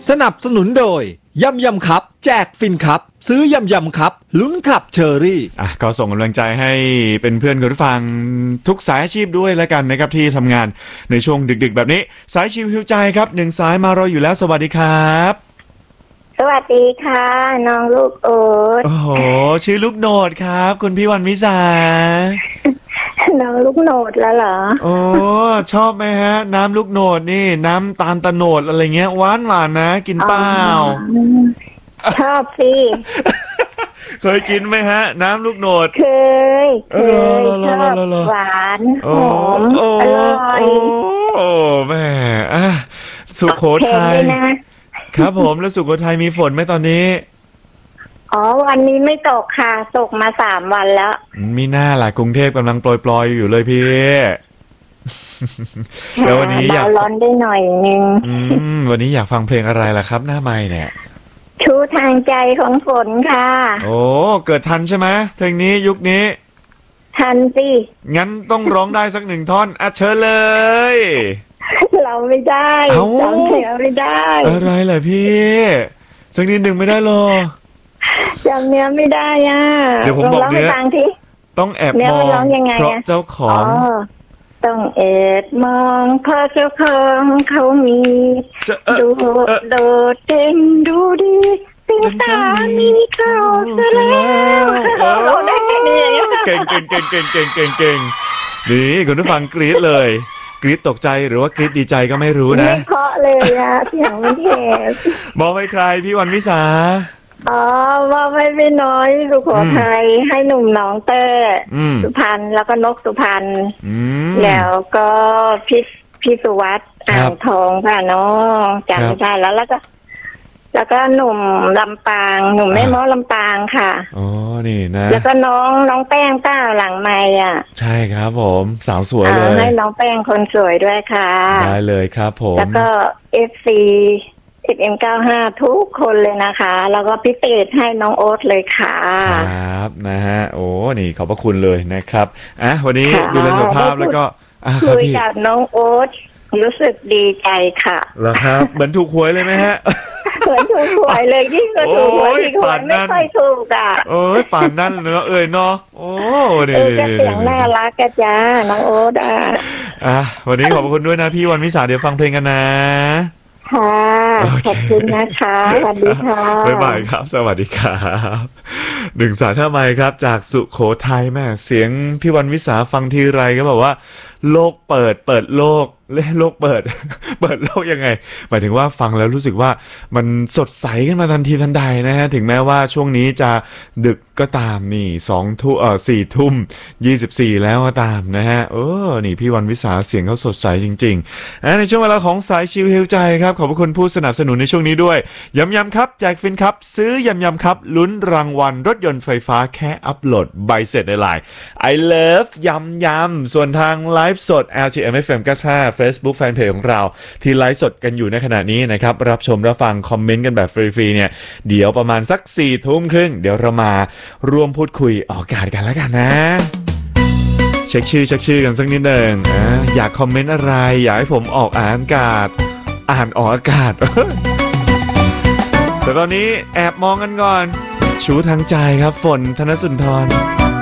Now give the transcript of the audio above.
สนับสนุนโดยยำครับแจกฟินครับซื้อยำครับลุ้นขับเชอรี่ก็ส่งกำลังใจให้เป็นเพื่อนคุณผู้ฟังทุกสายอาชีพด้วยแล้วกันนะครับที่ทำงานในช่วงดึกๆแบบนี้สายชิวหิวใจครับ1สายมารออยู่แล้วสวัสดีครับสวัสดีค่ะน้องลูกโอ๊ตโอ้โหชื่อลูกโหนดครับคุณพี่วันวิสาน้องลูกโหนดแล้วเหรอโอ้ชอบไหมฮะน้ำลูกโหนดนี่น้ำตาลตะโหนดอะไรเงี้ยหวานนะกินเปล่าชอบสิเคยกินไหมฮะน้ำลูกโหนดเคยชอบหวานหอมอร่อยโอ้แม่สุโขทัยครับผมแล้วสุโขทัยมีฝนไหมตอนนี้วันนี้ไม่ตกค่ะตกมา3 วันแล้วมีหน้าล่ะกรุงเทพกำลังปลอยๆอยู่เลยพี่แล้ววันนี้อยากร้อนได้หน่อยนึงวันนี้อยากฟังเพลงอะไรล่ะครับหน้าไมค์เนี่ยชูทางใจของฝนค่ะโอ้เกิดทันใช่ไหมเพลงนี้ยุคนี้ทันสิงั้นต้องร้องได้สัก1 ท่อนเชิญเลยเราไม่ได้จำเสียงไม่ได้อะไรล่ะพี่สักนิดหนึ่งไม่ได้หรอจำเนื้อไม่ได้เดี๋ยวผมบอกเนื้อต้องแอบมองเพราะเจ้าของต้องแอบมองเพราะเจ้าของเขามีดูโดดเด่นดูดีเป็นสามีเขาซะแล้วเราได้แค่นี้เก่งนี่คุณผู้ฟังกรี๊ดเลยกรี๊ดตกใจหรือว่ากรี๊ดดีใจก็ไม่รู้นะไม่เพราะเลยเสียงมันเห็บบอกให้ใครพี่วันวิสาว่าไม่น้อยสุโขทัยให้หนุ่มหนองเต้สุพรรณแล้วก็นกสุพรรณแล้วก็พี่สุวัฒน์อ่างทองค่ะน้องจำไม่ได้แล้วก็หนุ่มลำปางหนุ่มแม่ม้อลำปางค่ะนี่นะแล้วก็น้องแป้งต้าหลังไมค์ใช่ครับผมสาวสวยเลยให้น้องแป้งคนสวยด้วยค่ะได้เลยครับผมแล้วก็ FC FM95 ทุกคนเลยนะคะแล้วก็พิเศษให้น้องโอ๊ตเลยค่ะครับนะฮะโอ้นี่ขอบพระคุณเลยนะครับวันนี้ดูแลสุขภาพแล้วก็คุยกับน้องโอ๊ตรู้สึกดีใจค่ะแล้วครับเหมือนถูกหวยเลยไหมฮะเหมือนถูกหวยเลยยิ่งก็ถูกหวยอีกหวยไม่ค่อยถูกป่านนั่นเนาะเนาะโอ้เนี่ยเสียงน่ารักกันจ้าน้องโอ๊ตวันนี้ขอบคุณด้วยนะพี่วันวิสาเดี๋ยวฟังเพลงกันนะค่ะขอบคุณนะคะสวัสดีค่ะบ๊ายบายครับสวัสดีครับ1 สายท่าไมค์ครับจากสุโขทัยแม่เสียงพี่วันวิสาฟังทีไรก็บอกว่าโลกเปิดโลกโลกเปิดโลกยังไงหมายถึงว่าฟังแล้วรู้สึกว่ามันสดใสขึ้นมาทันทีทันใดนะฮะถึงแม้ว่าช่วงนี้จะดึกก็ตามนี่4 ทุ่ม 24แล้วก็ตามนะฮะนี่พี่วันวิสาเสียงเขาสดใสจริงๆในช่วงเวลาของสายชิลฮิวใจครับขอบคุณผู้สนับสนุนในช่วงนี้ด้วยยำครับแจกฟินครับซื้อยำครับลุ้นรางวัลรถยนต์ไฟฟ้าแค่อัปโหลดใบเสร็จในไลน์ I love ยำส่วนทางไลฟ์สด LTM FM 95 Facebook Fanpage ของเราที่ไลฟ์สดกันอยู่ในขณะนี้นะครับรับชมรับฟังคอมเมนต์กันแบบฟรีๆเนี่ยเดี๋ยวประมาณสัก 4 ทุ่มครึ่งเดี๋ยวเรามาร่วมพูดคุยออกอากาศกันแล้วกันนะเช็คชื่อกันสักนิดหนึ่งอยากคอมเมนต์อะไรอยากให้ผมออกอ่านอากาศ แต่ตอนนี้แอบมองกันก่อนชูทางใจครับฝนธนสุนทร